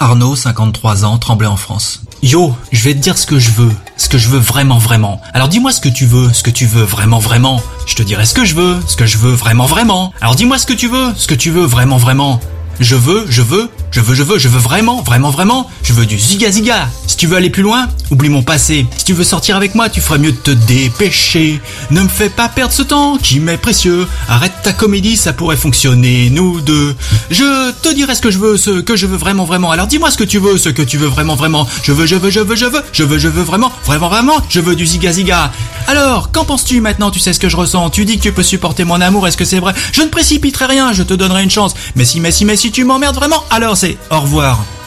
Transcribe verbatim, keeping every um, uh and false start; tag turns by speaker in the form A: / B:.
A: Arnaud, cinquante-trois ans, Tremblay en France. Yo, je vais te dire ce que je veux, ce que je veux vraiment vraiment. Alors dis-moi ce que tu veux, ce que tu veux vraiment vraiment. Je te dirai ce que je veux, ce que je veux vraiment vraiment. Alors dis-moi ce que tu veux, ce que tu veux vraiment vraiment. Je veux, je veux, je veux, je veux, je veux vraiment, vraiment, vraiment. Je veux du ziga ziga. Si tu veux aller plus loin, oublie mon passé. Si tu veux sortir avec moi, tu ferais mieux de te dépêcher. Ne me fais pas perdre ce temps qui m'est précieux. Arrête ta comédie, ça pourrait fonctionner, nous deux. Je te dirai ce que je veux, ce que je veux vraiment, vraiment. Alors dis-moi ce que tu veux, ce que tu veux vraiment, vraiment. Je veux, je veux, je veux, je veux, je veux, je veux vraiment, vraiment, vraiment. Je veux du ziga ziga. Alors, qu'en penses-tu maintenant? Tu sais ce que je ressens. Tu dis que tu peux supporter mon amour. Est-ce que c'est vrai? Je ne précipiterai rien, je te donnerai une chance. Mais si, mais si, mais si tu m'emmerdes vraiment, alors c'est au revoir.